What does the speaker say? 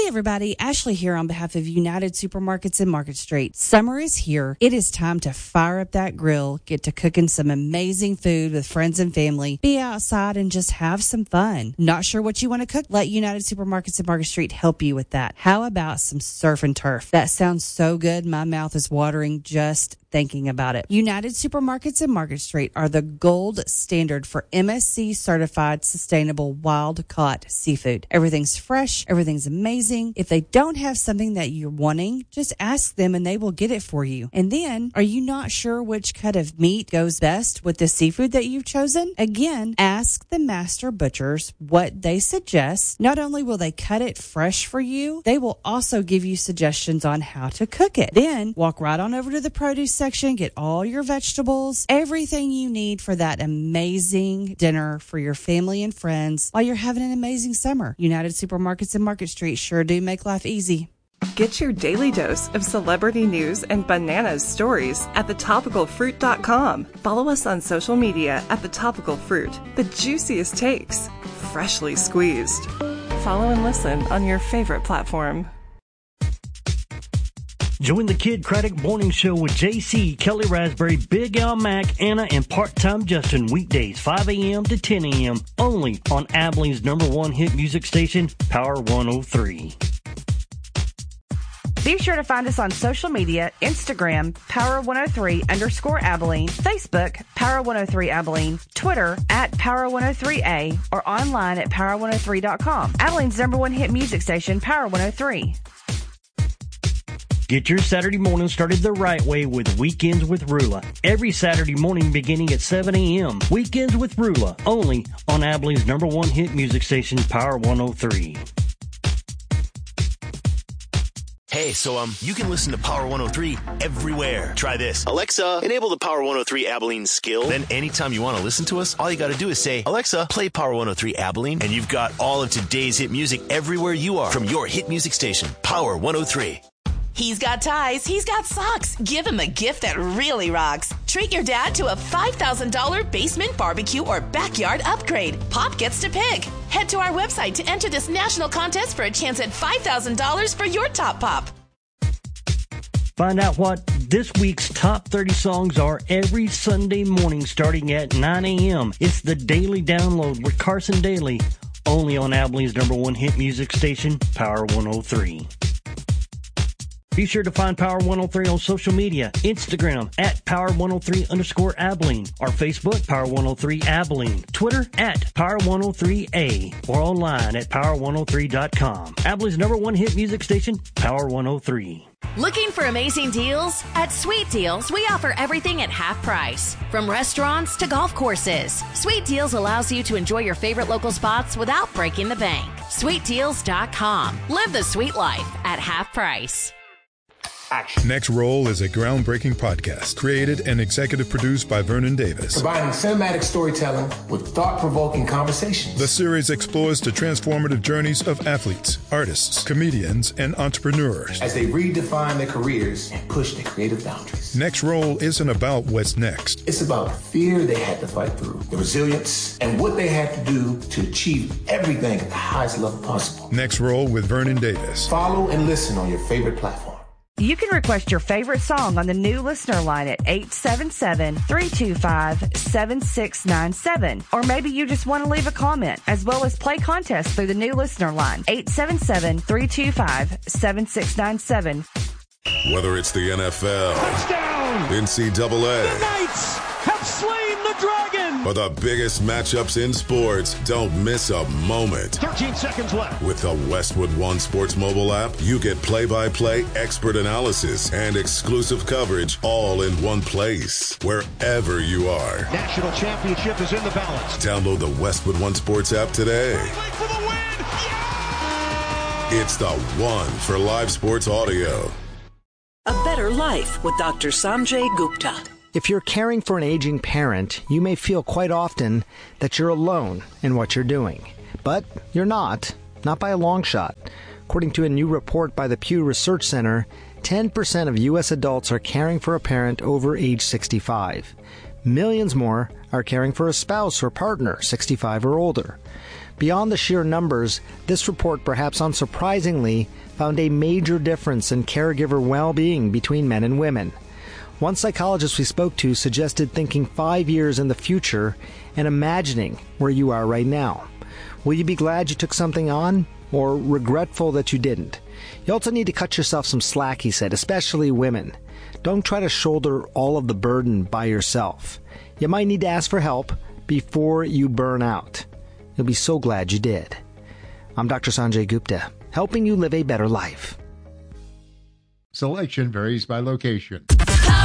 Hey everybody, Ashley here on behalf of United Supermarkets in Market Street. Summer is here. It is time to fire up that grill, get to cooking some amazing food with friends and family, be outside and just have some fun. Not sure what you want to cook? Let United Supermarkets in Market Street help you with that. How about some surf and turf? That sounds so good. My mouth is watering just thinking about it. United Supermarkets in Market Street are the gold standard for MSC certified sustainable wild caught seafood. Everything's fresh. Everything's amazing. If they don't have something that you're wanting, just ask them and they will get it for you. And then, are you not sure which cut of meat goes best with the seafood that you've chosen? Again, ask the master butchers what they suggest. Not only will they cut it fresh for you, they will also give you suggestions on how to cook it. Then, walk right on over to the produce section, get all your vegetables, everything you need for that amazing dinner for your family and friends while you're having an amazing summer. United Supermarkets in Market Street sure do make life easy. Get your daily dose of celebrity news and bananas stories at thetopicalfruit.com. Follow us on social media at The Topical Fruit. The juiciest takes, freshly squeezed. Follow and listen on your favorite platform. Join the Kid Craddock Morning Show with JC, Kelly Raspberry, Big Al Mac, Anna, and Part-Time Justin weekdays 5 a.m. to 10 a.m. only on Abilene's #1 hit music station, Power 103. Be sure to find us on social media, Instagram, Power103_Abilene, Facebook, Power103 Abilene, Twitter, @Power103A, or online at Power103.com. Abilene's #1 hit music station, Power 103. Get your Saturday morning started the right way with Weekends with Rula. Every Saturday morning beginning at 7 a.m. Weekends with Rula, only on Abilene's #1 hit music station, Power 103. Hey, so you can listen to Power 103 everywhere. Try this. Alexa, enable the Power 103 Abilene skill. Then anytime you want to listen to us, all you got to do is say, Alexa, play Power 103 Abilene, and you've got all of today's hit music everywhere you are from your hit music station, Power 103. He's got ties, he's got socks. Give him a gift that really rocks. Treat your dad to a $5,000 basement barbecue or backyard upgrade. Pop gets to pick. Head to our website to enter this national contest for a chance at $5,000 for your top pop. Find out what this week's top 30 songs are every Sunday morning starting at 9 a.m. It's the Daily Download with Carson Daly, only on Abilene's #1 hit music station, Power 103. Be sure to find Power 103 on social media, Instagram at Power103_Abilene, or Facebook, Power 103 Abilene, Twitter at Power 103A, or online at Power103.com. Abilene's #1 hit music station, Power 103. Looking for amazing deals? At Sweet Deals, we offer everything at half price. From restaurants to golf courses, Sweet Deals allows you to enjoy your favorite local spots without breaking the bank. SweetDeals.com. Live the sweet life at half price. Action. Next Roll is a groundbreaking podcast created and executive produced by Vernon Davis. Combining cinematic storytelling with thought-provoking conversations. The series explores the transformative journeys of athletes, artists, comedians, and entrepreneurs as they redefine their careers and push their creative boundaries. Next Roll isn't about what's next. It's about the fear they had to fight through, the resilience, and what they had to do to achieve everything at the highest level possible. Next Roll with Vernon Davis. Follow and listen on your favorite platform. You can request your favorite song on the new listener line at 877-325-7697. Or maybe you just want to leave a comment, as well as play contests through the new listener line, 877-325-7697. Whether it's the NFL, touchdown, NCAA, the Knights have slain the dragon, or the biggest matchups in sports, don't miss a moment. 13 seconds left. With the Westwood One Sports mobile app, you get play-by-play expert analysis and exclusive coverage all in one place, wherever you are. National championship is in the balance. Download the Westwood One Sports app today. For the win. Yeah! It's the one for live sports audio. A Better Life with Dr. Sanjay Gupta. If you're caring for an aging parent, you may feel quite often that you're alone in what you're doing. But you're not by a long shot. According to a new report by the Pew Research Center, 10% of U.S. adults are caring for a parent over age 65. Millions more are caring for a spouse or partner 65 or older. Beyond the sheer numbers, this report, perhaps unsurprisingly, found a major difference in caregiver well-being between men and women. One psychologist we spoke to suggested thinking 5 years in the future and imagining where you are right now. Will you be glad you took something on, or regretful that you didn't? You also need to cut yourself some slack, he said, especially women. Don't try to shoulder all of the burden by yourself. You might need to ask for help before you burn out. You'll be so glad you did. I'm Dr. Sanjay Gupta, helping you live a better life. Selection varies by location.